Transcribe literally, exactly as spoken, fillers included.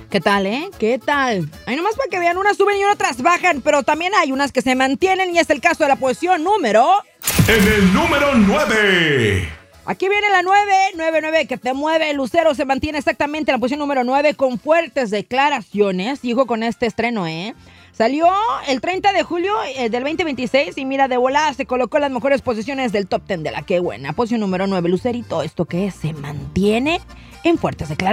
¿Qué tal, eh? ¿Qué tal? Hay nomás para que vean, unas suben y otras bajan, pero también hay unas que se mantienen y es el caso de la posición número... En el número nueve. Aquí viene la nueve, nueve, nueve, que te mueve. Lucero se mantiene exactamente en la posición número nueve con fuertes declaraciones. Hijo con este estreno, ¿eh? Salió el treinta de julio eh, del veinte veintiséis y mira, de volada se colocó en las mejores posiciones del top diez de la que buena. Posición número nueve, Lucerito, ¿esto qué es? Se mantiene en fuertes declaraciones.